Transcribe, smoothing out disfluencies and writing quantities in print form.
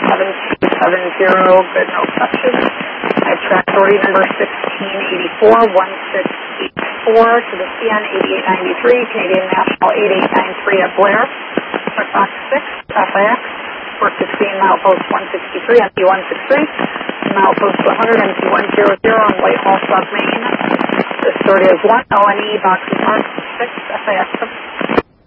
7270, good, no questions. I have track authority number 1684, 1684 to the CN 8893, Canadian National 8893 at Blair. Check box 6, FIX, 416, milepost 163, MT 163, milepost 100, MT 100 on Whitehall, South Main. This authority is 1, ONE, boxes marked 6, FIX.